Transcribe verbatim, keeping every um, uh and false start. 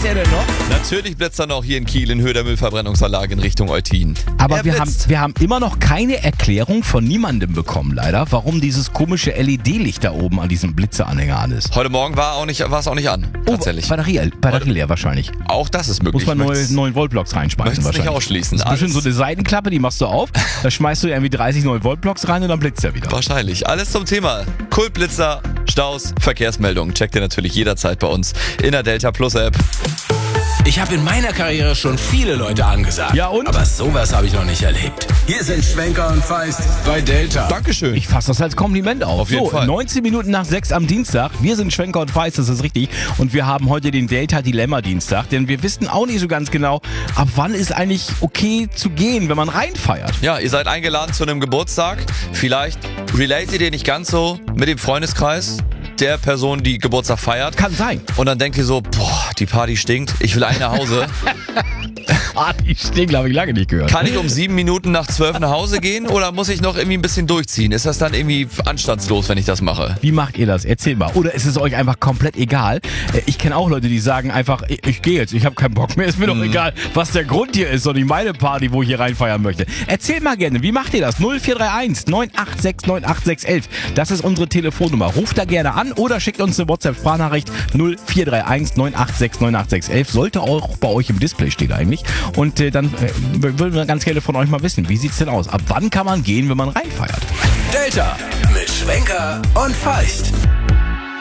er denn noch? Natürlich blitzt er noch hier in Kiel in Höhe der Müllverbrennungsanlage in Richtung Eutin. Aber Er wir haben, blitzt. wir haben immer noch keine Erklärung von niemandem bekommen, leider, warum dieses komische L E D-Licht da oben an diesem Blitzeanhänger an ist. Heute Morgen war, auch nicht, war es auch nicht an, tatsächlich. Oh, Batterie, Batterie leer wahrscheinlich. Auch das ist möglich. Muss man neue, Möcht's- neuen Voltblocks reinspeisen möcht's nicht wahrscheinlich. ausschließen. Das ist bestimmt so Alles- eine Seitenklappe, die machst du auf, da schmeißt du irgendwie dreißig neue Voltblocks rein und dann blitzt er wieder. Wahrscheinlich. Alles zum Thema Kultblitzer, Staus, Verkehrsmeldungen. Checkt ihr natürlich jederzeit bei uns in der Delta Plus App. Ich habe in meiner Karriere schon viele Leute angesagt. Ja, und? Aber sowas habe ich noch nicht erlebt. Hier sind Schwenker und Feist bei Delta. Dankeschön. Ich fasse das als Kompliment auf. Auf jeden so, Fall. neunzehn Minuten nach sechs am Dienstag. Wir sind Schwenker und Feist, das ist richtig. Und wir haben heute den Delta-Dilemma-Dienstag. Denn wir wissen auch nicht so ganz genau, ab wann ist eigentlich okay zu gehen, wenn man reinfeiert. Ja, ihr seid eingeladen zu einem Geburtstag. Vielleicht relatet ihr nicht ganz so mit dem Freundeskreis der Person, die Geburtstag feiert. Kann sein. Und dann denkt ihr so, boah, die Party stinkt, ich will eigentlich nach Hause. Ah, die stehen, glaube ich, lange nicht gehört. Kann ich um sieben Minuten nach zwölf nach Hause gehen oder muss ich noch irgendwie ein bisschen durchziehen? Ist das dann irgendwie anstandslos, wenn ich das mache? Wie macht ihr das? Erzähl mal. Oder ist es euch einfach komplett egal? Äh, Ich kenne auch Leute, die sagen einfach, ich, ich gehe jetzt, ich habe keinen Bock mehr, ist mir doch egal, was der Grund hier ist und nicht meine Party, wo ich hier reinfeiern möchte. Erzähl mal gerne, wie macht ihr das? null vier drei eins neun acht sechs neun acht sechs eins eins. Das ist unsere Telefonnummer. Ruft da gerne an oder schickt uns eine WhatsApp-Sprachnachricht null vier drei eins neun acht sechs neun acht sechs eins eins. Sollte auch bei euch im Display stehen eigentlich. Und äh, dann äh, würden wir ganz gerne von euch mal wissen, wie sieht's denn aus? Ab wann kann man gehen, wenn man reinfeiert? Delta mit Schwenker und Feist.